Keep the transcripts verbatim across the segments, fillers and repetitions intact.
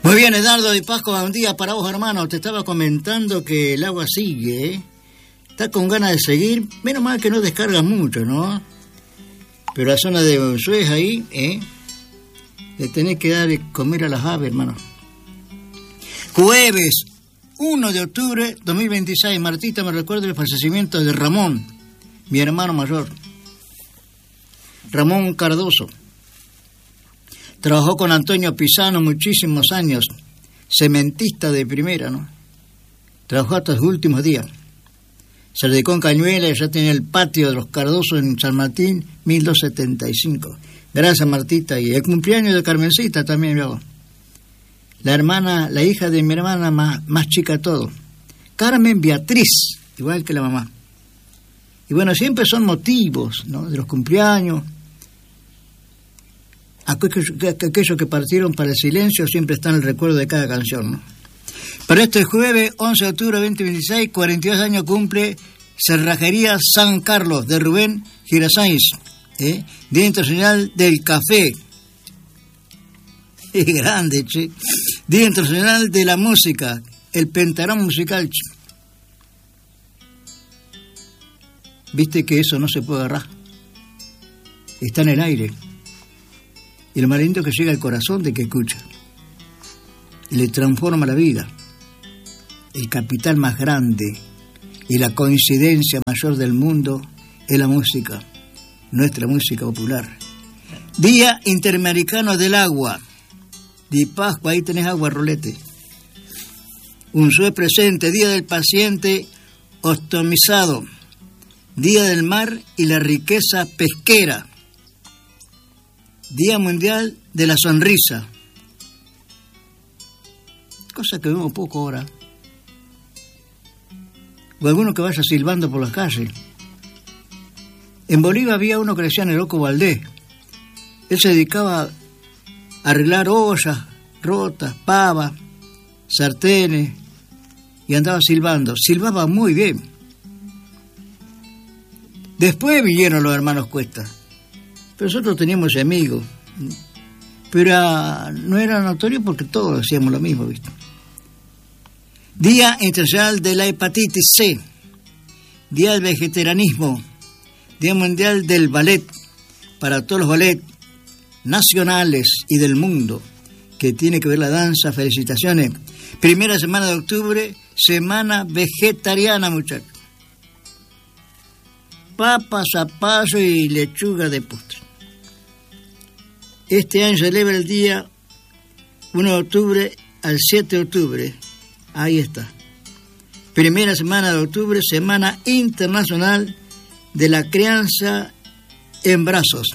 Muy bien, Eduardo de Pascua, buen día para vos, hermano. Te estaba comentando que el agua sigue, ¿eh? Está con ganas de seguir, menos mal que no descargas mucho, ¿no? Pero la zona de Suez ahí, ¿eh? Le tenés que dar de comer a las aves, hermano. Jueves uno de octubre dos mil veintiséis, Martita, me recuerda el fallecimiento de Ramón, mi hermano mayor. Ramón Cardoso. Trabajó con Antonio Pisano muchísimos años, cementista de primera, ¿no? Trabajó hasta sus últimos días. Se dedicó en Cañuela y ya tenía el patio de los Cardosos en San Martín, mil doscientos setenta y cinco. Gracias, Martita. Y el cumpleaños de Carmencita también, ¿no? La hermana, la hija de mi hermana más, más chica de todo. Carmen Beatriz, igual que la mamá. Y bueno, siempre son motivos, ¿no? De los cumpleaños. Aquellos, aquellos que partieron para el silencio siempre están en el recuerdo de cada canción, ¿no? Para este jueves once de octubre de dos mil veintiséis, cuarenta y dos años cumple Cerrajería San Carlos de Rubén Girasáiz, ¿eh? Día Internacional del Café. Es grande, che. Día Internacional de la Música, el pentagrama musical, che. Viste que eso no se puede agarrar. Está en el aire. Y lo más lindo es que llega al corazón de que escucha. Y le transforma la vida. El capital más grande y la coincidencia mayor del mundo es la música, nuestra música popular. Día Interamericano del Agua. De Pascua, ahí tenés agua, Rolete. Un Suez presente, Día del Paciente Ostomizado. Día del Mar y la Riqueza Pesquera. Día Mundial de la Sonrisa. Cosa que vemos poco ahora. O alguno que vaya silbando por las calles. En Bolivia había uno que le decían el Loco Valdés. Él se dedicaba a arreglar ollas, rotas, pavas, sartenes, y andaba silbando. Silbaba muy bien. Después vinieron los hermanos Cuesta. Pero nosotros teníamos ese amigo. Pero era, no era notorio porque todos hacíamos lo mismo, ¿viste? Día Internacional de la Hepatitis C. Día del Vegetarianismo. Día Mundial del Ballet. Para todos los ballets nacionales y del mundo que tiene que ver la danza, felicitaciones. Primera semana de octubre, semana vegetariana, muchachos. Papas, zapallo y lechuga de postre. Este año se celebra el día uno de octubre al siete de octubre. Ahí está. Primera semana de octubre, Semana Internacional de la Crianza en Brazos.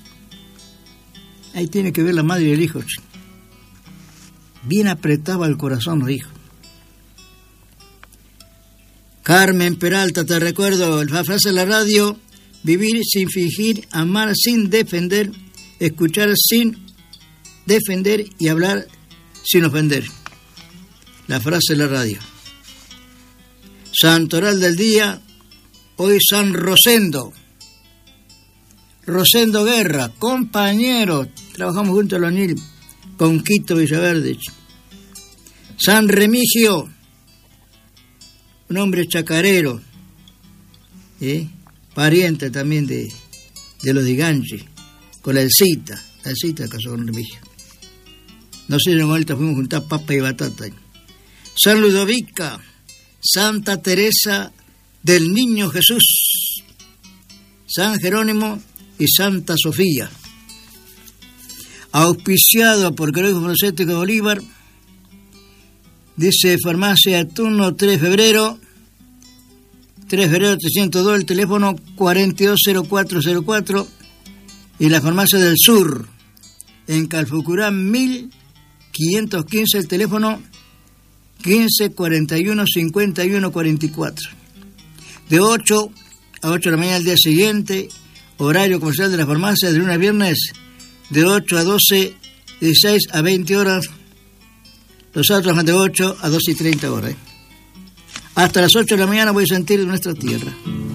Ahí tiene que ver la madre y el hijo. Bien apretaba el corazón los hijos. Carmen Peralta, te recuerdo, la frase de la radio: vivir sin fingir, amar sin defender, escuchar sin defender y hablar sin ofender. La frase de la radio. Santoral del día, hoy San Rosendo. Rosendo Guerra, compañero, trabajamos juntos en la U N I L, con Quito Villaverde. San Remigio, un hombre chacarero, ¿eh? Pariente también de, de los Diganchi, con la Elcita, la Elcita casó con Remigio. No sé si en una vuelta fuimos a juntar papa y batata. San Ludovica, Santa Teresa del Niño Jesús, San Jerónimo y Santa Sofía. Auspiciado por Colegio Farmacéutico de Bolívar, dice Farmacia Turno tres de febrero, tres de febrero trescientos dos, el teléfono cuarenta y dos cero cuatro cero cuatro, y la Farmacia del Sur, en Calfucurá mil quinientos quince, el teléfono quince cuarenta y uno cincuenta y uno cuarenta y cuatro. De ocho a ocho de la mañana del día siguiente, horario comercial de la farmacia de lunes a viernes, de ocho a doce, dieciséis a veinte horas, los otros de ocho a doce y treinta horas. Hasta las ocho de la mañana voy a sentir nuestra tierra.